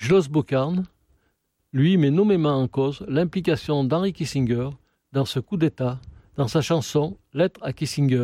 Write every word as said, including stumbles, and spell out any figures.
Schloss Boccarn, lui, met nommément en cause l'implication d'Henry Kissinger dans ce coup d'État, dans sa chanson « Lettre à Kissinger ».